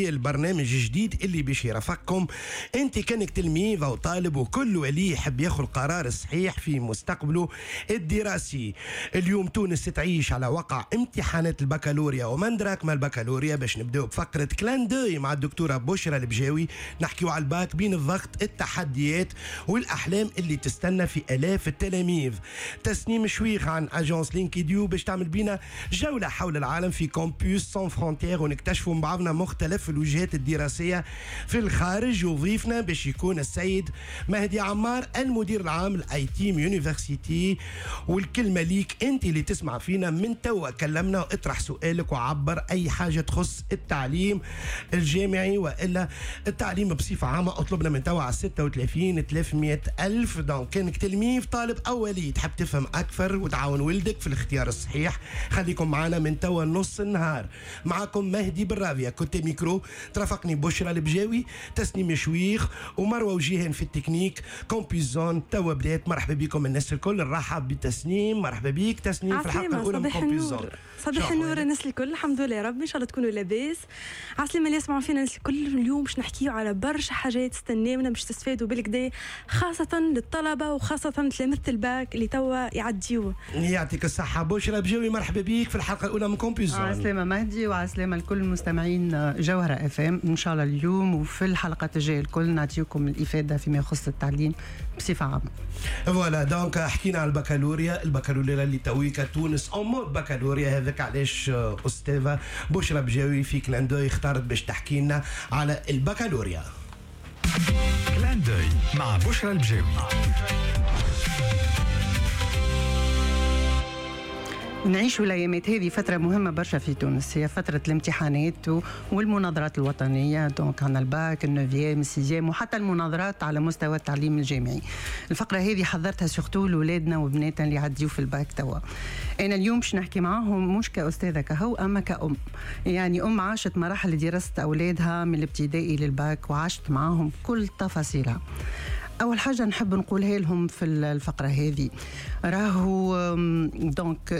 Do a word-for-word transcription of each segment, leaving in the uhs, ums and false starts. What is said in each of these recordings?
الجديدة، البرنامج الجديد اللي باش يرافقكم انت كانك تلميذ او طالب وكل ولي يحب ياخذ القرار الصحيح في مستقبله الدراسي. اليوم تونس تعيش على وقع امتحانات البكالوريا ومن دراك ما البكالوريا. باش نبداو بفقرة كلان دوي مع الدكتورة بشرى البجاوي، نحكيو على الباك بين الضغط، التحديات والاحلام اللي تستنى في الاف التلاميذ. تسنيم شويخ عن اجونس لينكيديو باش تعمل بينا جولة حول العالم في كومبوس سون فرونتير ونكتشفوا مع بعضنا مختلف الوجهات الدراسية في الخارج. وضيفنا باش يكون السيد مهدي عمار المدير العام الاي تيم يونيفرسيتي. والكلمة ليك انت اللي تسمع فينا من توا، كلمنا واطرح سؤالك وعبر اي حاجة تخص التعليم الجامعي والا التعليم بصفة عامة. اطلبنا من توا على ستة وثلاثين وثلاثمية الف. دونك كانك تلميذ طالب او ولي تحب تفهم اكثر وتعاون ولدك في الاختيار الصحيح، خليكم معنا من توا نص النهار. معكم مهدي بالرافية، كنت ميكرو ترافقني بشرى البجاوي، تسنيم شويخ ومروه وجيهان في التكنيك. كومبيزون توا بدات. مرحبا بكم الناس الكل، نرحب بتسنيم. مرحبا بك تسنيم في الحلقه الاولى من كومبيزون. صباح النور الناس الكل، الحمد لله يا رب، ان شاء الله تكونوا لاباس. عسلامة اللي يسمعوا فينا الناس الكل. اليوم باش نحكيو على برشا حاجات تستناونا باش تستفادوا بالكدا، خاصه للطلبه وخاصه تلامذة الباك اللي توا يعديوه. يعطيك الصحه بشرى بجاوي، مرحبا بك في الحلقه الاولى من كومبيزون. عسلامة مهدي وعسلامة لكل المستمعين جوهرة اف ام. ان شاء الله اليوم وفي الحلقات الجايه الكل نعطيكم الافاده فيما يخص التعليم بصفه عامه. فوالا دونك حكينا على البكالوريا، البكالوريا اللي تويكا تونس اون مود بكالوريا. هذاك علاش استاذه بشرى بجاوي في كلان دوي اختارت باش تحكي لنا على البكالوريا. كلان دوي مع بشرى البجاوي. نعيش الايامات هذه فتره مهمه برشا في تونس، هي فتره الامتحانات والمناظرات الوطنيه. دونك عندنا الباك، النوفيام، السيزيام، وحتى المناظرات على مستوى التعليم الجامعي. الفقره هذه حضرتها سورتو لاولادنا وبناتنا اللي يعديوا في الباك توا. انا اليوم باش نحكي معاهم مش كاستاذه كهو، اما كأم، يعني ام عاشت مراحل دراسه اولادها من الابتدائي للباك وعاشت معاهم كل تفاصيلها. أول حاجة نحب نقولها لهم في الفقرة هذه، راهو دونك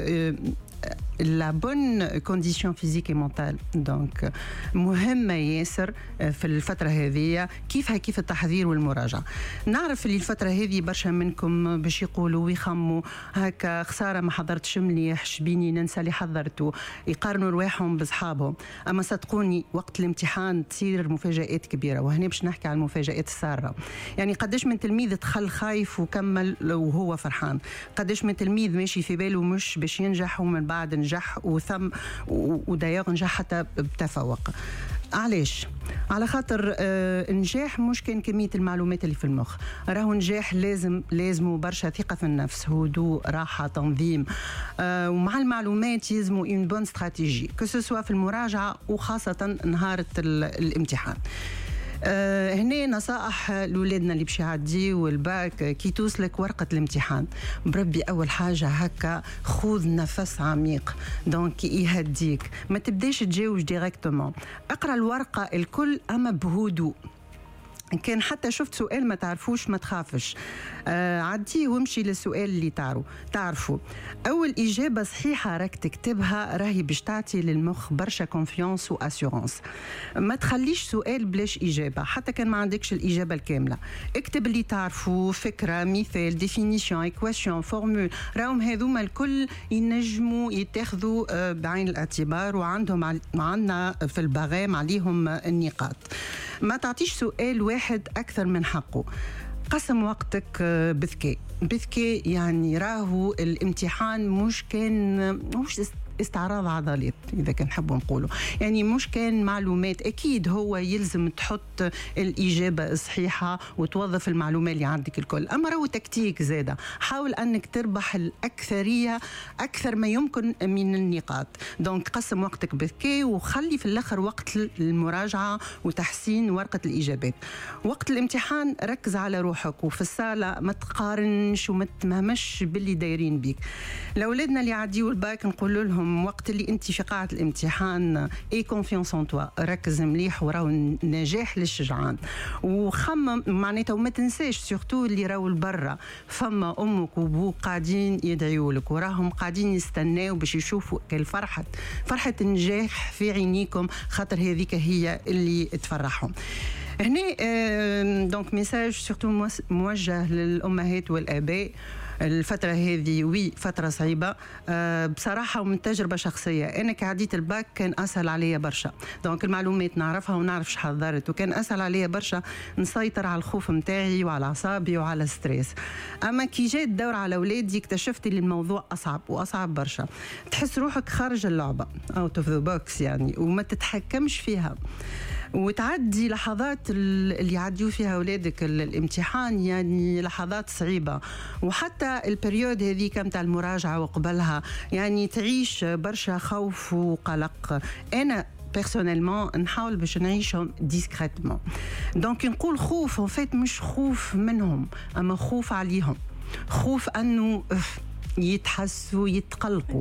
la bonne condition physique et mentale دونك مهمة ياسر في الفترة هذه. كيفها كيف التحضير والمراجعة. نعرف اللي الفترة هذه برشا منكم باش يقولوا ويخموا هكا خسارة ما حضرتش مليح، شبيني ننسى اللي حضرته، يقارنوا رواحهم بصحابهم. أما صدقوني وقت الامتحان تصير مفاجآت كبيرة، وهنا باش نحكي على المفاجآت السارة. يعني قداش من تلميذ دخل خايف وكمل وهو فرحان، قداش من تلميذ ماشي في باله مش باش ينجح ومن بعد نجح وثم ودايوغ نجح حتى بتفوق. علاش؟ على خاطر آه نجاح مش كان كمية المعلومات اللي في المخ، راهو نجاح لازم لازمه برشا ثقة في النفس، هدوء، راحة، تنظيم، آه ومع المعلومات يلزموا اون بون استراتيجي كسوسوا في المراجعة وخاصة نهار الامتحان. أه هنا نصائح لولادنا اللي باش يعديوا الباك. كي توصلك ورقة الامتحان بربي أول حاجة هكا خذ نفس عميق، دونك يهديك، ما تبداش تجاوب ديريكتومون، اقرأ الورقة الكل أما بهدوء. كان حتى شفت سؤال ما تعرفوش ما تخافش، آه عديه وامشي للسؤال اللي تعرفه تعرفوا اول اجابه صحيحه راك تكتبها، راهي باش تعطي للمخ برشا كونفيونس واسيورانس. ما تخليش سؤال بلاش اجابه، حتى كان ما عندكش الاجابه الكامله اكتب اللي تعرفوا، فكره، مثال، ديفينيسيون، ايكواسيون، فورمول، راهم هذوما الكل ينجموا يتاخذوا آه بعين الاعتبار وعندهم عندنا في البغام عليهم النقاط. ما تعطيش سؤال واحد أكثر من حقه. قسم وقتك بذكاء بذكاء، يعني راهو الامتحان مش كان مش استعراض عضلات إذا كان نحبوا نقوله، يعني مش كان معلومات. أكيد هو يلزم تحط الإجابة الصحيحة وتوظف المعلومة اللي عندك الكل، أما راهو تكتيك زادة. حاول أنك تربح الأكثرية أكثر ما يمكن من النقاط. دونك قسم وقتك بذكاء وخلي في الآخر وقت المراجعة وتحسين ورقة الإجابات. وقت الامتحان ركز على روحك، وفي الصالة ما تقارنش وما تمهمش باللي دايرين بيك. لأولادنا اللي عديوا الباك نقول لهم لهم وقت اللي انت في قاعه الامتحان اي كونفيونس ان توا، ركز مليح وراو النجاح للشجعان وخمم معناتها، وما تنساش سورتو اللي راهو لبرا فما امك وابوك قاعدين يدعيوا لك وراهم قاعدين يستناو باش يشوفوا الفرحه فرحه النجاح في عينيكم، خاطر هذيك هي اللي تفرحهم. هنا دونك ميساج سورتو موجه للامهات والاباء. الفترة هذه وي فترة صعيبة أه بصراحة، ومن تجربة شخصية أنا كعديت الباك كان أسهل عليا برشا، دونك المعلومات نعرفها ونعرف شو حضرت، وكان أسهل عليا برشا نسيطر على الخوف متاعي وعلى أعصابي وعلى ستريس. أما كي جاء الدور على أولادي اكتشفت اللي الموضوع أصعب وأصعب برشا، تحس روحك خارج اللعبة out of the box يعني، وما تتحكمش فيها، وتعدي لحظات اللي يعديوا فيها أولادك الامتحان يعني لحظات صعيبة، وحتى البريود هذيك متاع المراجعة وقبلها يعني تعيش برشا خوف وقلق. أنا بيرسونيلمون نحاول باش نعيشهم ديسكريتمون، دونك نقول خوف وفات مش خوف منهم أما خوف عليهم، خوف أنه يتحسوا يتقلقوا،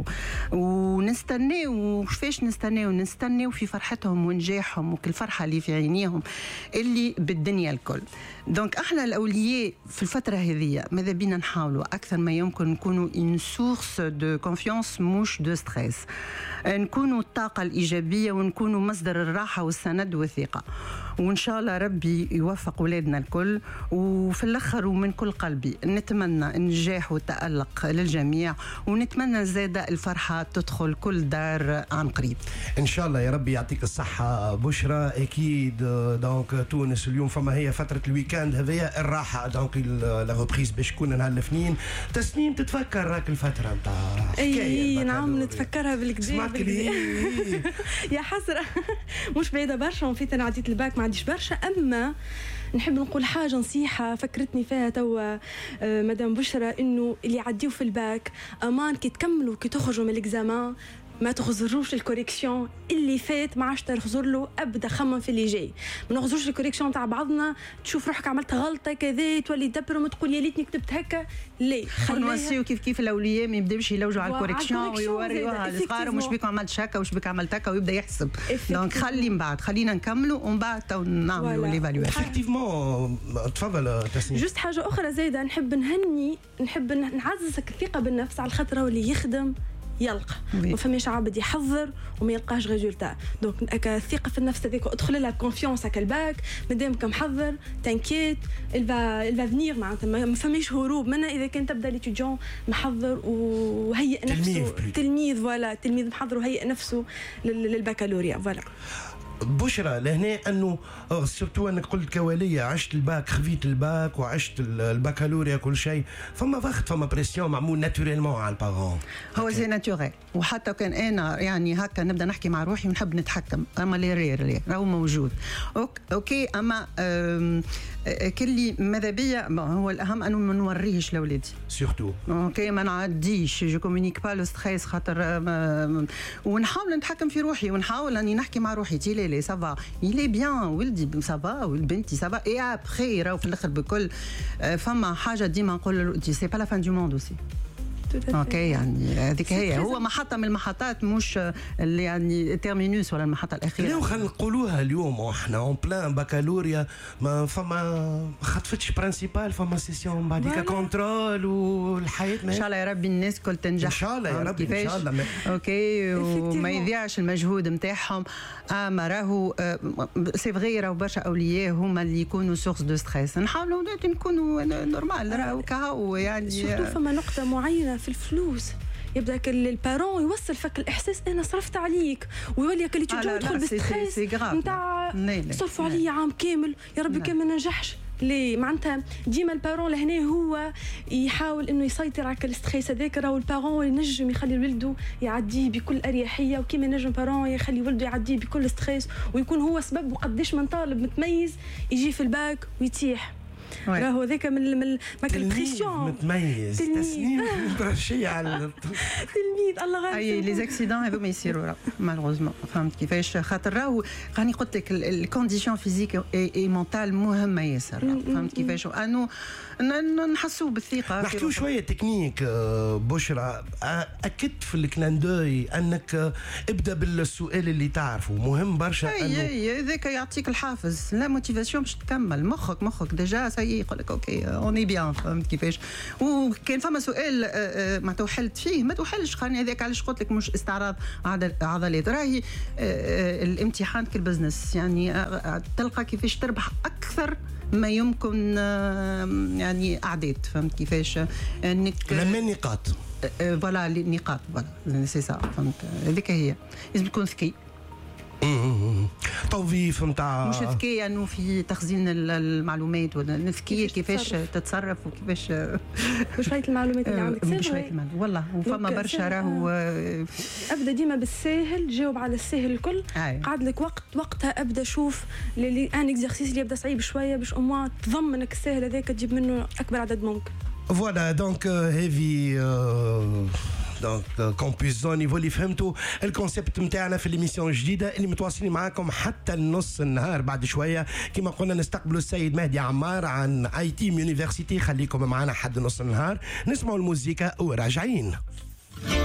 ونستناو وكيفاش نستناو نستناو في فرحتهم ونجاحهم وكل فرحه اللي في عينيهم اللي بالدنيا الكل. دونك احنا الاولياء في الفتره هذه ماذا بينا نحاولوا اكثر ما يمكن نكونوا ان سورس دو كونفيونس مش دو ستريس، نكونوا الطاقه الايجابيه ونكونوا مصدر الراحه والسند والثقه، وان شاء الله ربي يوفق اولادنا الكل. وفي الاخر ومن كل قلبي نتمنى النجاح والتالق للجميع، ونتمنى زاده الفرحه تدخل كل دار عن قريب ان شاء الله. يا ربي يعطيك الصحه بشرى. اكيد دونك تونس اليوم فما هي فتره الويكاند هذيا الراحه، دونك لا ريبريز باش تكون نهار الاثنين. تسنيم تتفكر راك الفتره نتاع اي نعم نتفكرها بالكدا بالكدا يا حسره مش بعيده برشا، وفيت انا عديت الباك ما عنديش برشا، اما نحب نقول حاجه نصيحه فكرتني فيها توا مدام بشرى، انه اللي يعديوا في الباك امان كي تكملوا كي تخرجوا من الاكزامان ما تخزروش الكوريكسيون اللي فات، ما عادش تخزر له ابدا، خمم في اللي جاي، ما نخزروش الكوريكسيون تاع بعضنا، تشوف روحك عملت غلطه كذا تولي تدبر وتقول يا ليتني كتبت هكا. ليه خلينا كيف كيف الاولياء ما يبداوش يلوجوا على الكوريكسيون ويوريوها للصغار ومش بيك عملت هكا وش بيك عملت هكا ويبدا يحسب. دونك خلي من بعد خلينا نكملوا ومن بعد تو نعملوا ليفالواسيون. افكتيفمون تفضل تسنيم. جوست حاجه اخرى زايده نحب نهني نحب نعززك الثقه بالنفس على الخطره واللي يخدم يلقى، ما فماش عبد يحضر وما يلقاش ريزولتا. دونك الثقه في النفس هذيك ادخل لها كونفيونس هكا الباك مادامك محضر تنكيت الفا الفا فينير، معناتها ما فماش هروب منها اذا كان تبدا ليتيديون محضر وهيئ نفسه تلميذ فوالا تلميذ محضر وهيئ نفسه للبكالوريا. فوالا بشرى لهنا انه سورتو انك قلت كواليه عشت الباك خذيت الباك وعشت البكالوريا كل شيء، فما ضغط فما بريسيون معمول ناتوريلمون على البارون. هو سي ناتوريل، وحتى كان انا يعني هكا نبدا نحكي مع روحي ونحب نتحكم، اما لي رير راهو موجود اوكي. اما كلي ماذا بيا هو الاهم انه ما نوريهش لاولادي سورتو اوكي، ما نعديش جو كومونيك با لو ستريس، خاطر ونحاول نتحكم في روحي ونحاول اني نحكي مع روحي تي لي ça va il est bien ولدي ça va والبنتي ça va et après راهو في الاخر بكل فما حاجه ديما نقول سي با لا فان دو موند اوسي اوكي. يعني هذيك هي هو محطه من المحطات مش اللي يعني تيرمينوس ولا المحطه الاخيره. اليوم خلينا نقولوها اليوم واحنا اون بلان بكالوريا ما فما ما خطفتش برانسيبال، فما سيسيون بعديك كونترول والحياه ان شاء الله يا ربي الناس كل تنجح ان شاء الله يا ربي ان شاء الله. اوكي وما يضيعش المجهود نتاعهم. اما راهو سي فغي راهو برشا اولياء هما اللي يكونوا سورس دو ستريس، نحاولوا نكونوا نورمال راهو كهو يعني. سورتو فما نقطه معينه في الفلوس يبدا البارون يوصل فك الاحساس انا صرفت عليك، ويولي اللي تجي يدخل بالستريس نتاع صرفوا عليا عام كامل يا ربي كان ما ننجحش. ليه معناتها ديما البارون لهنا هو يحاول انه يسيطر على الستريس هذاك، راهو البارون ينجم يخلي ولده يعديه بكل اريحيه، وكيما ينجم بارون يخلي ولده يعديه بكل ستريس ويكون هو سبب وقديش من طالب متميز يجي في الباك ويتيح. راهو هذاك من من ماكل بريسيون متميز تسنيم برشيه على تلميذ الله غالب. اي لي زاكسيدون هذوما يصيروا مالغوزمون فهمت كيفاش خاطر راهو راني قلت لك الكونديسيون فيزيك اي مونتال مهمه ياسر فهمت كيفاش انه نحسوا بالثقه. نحكيو شويه تكنيك بشرى. اكدت في الكلاندوي انك ابدا بالسؤال اللي تعرفه مهم برشا. اي اي هذاك يعطيك الحافز لا موتيفاسيون باش تكمل مخك مخك ديجا سي يقول لك اوكي اوني بيان فهمت كيفاش. وكان فما سؤال ما توحلت فيه ما توحلش خاني هذاك علاش قلت لك مش استعراض عضلات راهي الامتحان كالبزنس يعني تلقى كيفاش تربح اكثر ما يمكن يعني اعداد فهمت كيفاش انك لما النقاط فوالا النقاط فوالا سي سا فهمت هذيك هي لازم تكون ذكي توظيف نتاع مش ذكيه انه في تخزين المعلومات ولا ذكيه كيفاش تتصرف وكيفاش بشويه المعلومات اللي عندك بشويه المعلومات والله وفما برشا راهو ابدا ديما بالساهل جاوب على الساهل الكل. قعد لك وقت وقتها ابدا شوف لي ان اكزرسيس اللي يبدا صعيب شويه باش اموا تضمنك الساهل هذاك تجيب منه اكبر عدد ممكن. فوالا دونك هيفي دونك كومبوزون نيفو اللي فهمتوا الكونسيبت نتاعنا في الاميسيون الجديده اللي متواصلين معاكم حتى النص النهار. بعد شويه كما قلنا نستقبلوا السيد مهدي عمار عن اي تي يونيفرسيتي. خليكم معنا حد نص النهار نسمعوا الموسيقى وراجعين.